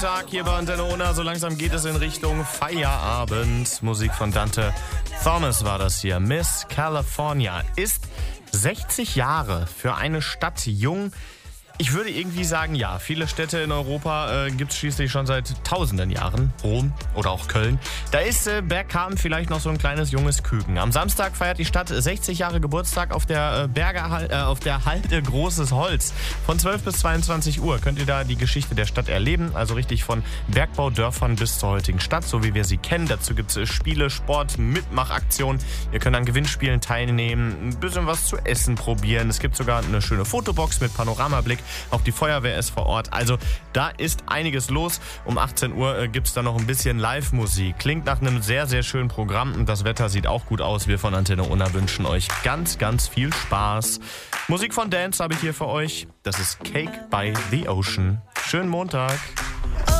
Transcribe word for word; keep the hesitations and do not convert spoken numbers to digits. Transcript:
Tag hier bei Antenne Ona. So langsam geht es in Richtung Feierabend. Musik von Dante Thomas war das hier. Miss California ist sechzig Jahre für eine Stadt jung. Ich würde irgendwie sagen, ja, viele Städte in Europa äh, gibt es schließlich schon seit tausenden Jahren. Rom oder auch Köln. Da ist äh, Bergkamen vielleicht noch so ein kleines junges Küken. Am Samstag feiert die Stadt sechzig Jahre Geburtstag auf der, äh, Berger, äh, auf der Halde Großes Holz. Von zwölf bis zweiundzwanzig Uhr könnt ihr da die Geschichte der Stadt erleben. Also richtig von Bergbaudörfern bis zur heutigen Stadt, so wie wir sie kennen. Dazu gibt es äh, Spiele, Sport, Mitmachaktionen. Ihr könnt an Gewinnspielen teilnehmen, ein bisschen was zu essen probieren. Es gibt sogar eine schöne Fotobox mit Panoramablick. Auch die Feuerwehr ist vor Ort. Also da ist einiges los. Um achtzehn Uhr äh, gibt es da noch ein bisschen Live-Musik. Klingt nach einem sehr, sehr schönen Programm. Und das Wetter sieht auch gut aus. Wir von Antenne Ona wünschen euch ganz, ganz viel Spaß. Musik von Dance habe ich hier für euch. Das ist Cake by the Ocean. Schönen Montag.